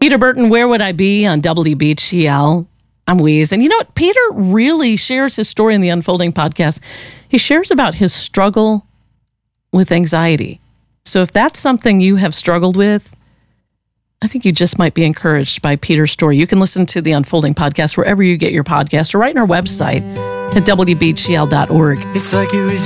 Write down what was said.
Peter Burton, Where Would I Be on WBGL? I'm Weeze. And you know what? Peter really shares his story in the Unfolding podcast. He shares about his struggle with anxiety. So if that's something you have struggled with, I think you just might be encouraged by Peter's story. You can listen to the Unfolding podcast wherever you get your podcast or right on our website at WBGL.org. It's like it was